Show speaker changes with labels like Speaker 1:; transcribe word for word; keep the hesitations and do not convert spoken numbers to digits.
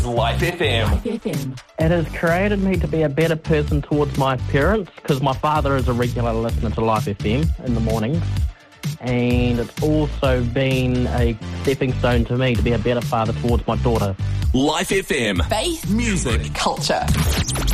Speaker 1: Life F M.
Speaker 2: Life F M.
Speaker 3: It has created me to be a better person towards my parents because my father is a regular listener to Life F M in the mornings. And it's also been a stepping stone to me to be a better father towards my daughter.
Speaker 1: Life F M.
Speaker 2: Faith.
Speaker 1: Music.
Speaker 2: Culture.